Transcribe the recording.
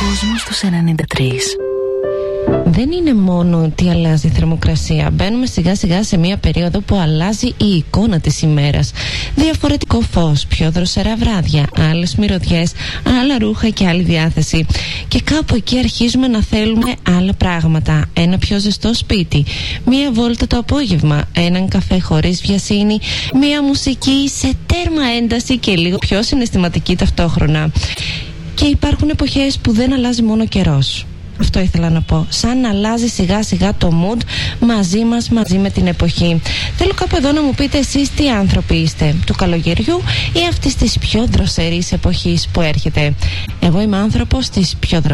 κόσμος στους 93. Δεν είναι μόνο ότι αλλάζει η θερμοκρασία. Μπαίνουμε σιγά σιγά σε μια περίοδο που αλλάζει η εικόνα της ημέρας. Διαφορετικό φως, πιο δροσερά βράδια, άλλες μυρωδιές, άλλα ρούχα και άλλη διάθεση. Και κάπου εκεί αρχίζουμε να θέλουμε άλλα πράγματα. Ένα πιο ζεστό σπίτι, μία βόλτα το απόγευμα, έναν καφέ χωρίς βιασύνη, μία μουσική σε τέρμα ένταση και λίγο πιο συναισθηματική ταυτόχρονα. Και υπάρχουν εποχές που δεν αλλάζει μόνο καιρός. Αυτό ήθελα να πω. Σαν να αλλάζει σιγά σιγά το mood μαζί μας, μαζί με την εποχή. Θέλω κάπου εδώ να μου πείτε εσείς τι άνθρωποι είστε, του καλοκαιριού ή αυτής της πιο δροσερής εποχής που έρχεται. Εγώ είμαι άνθρωπος της πιο δροσερής.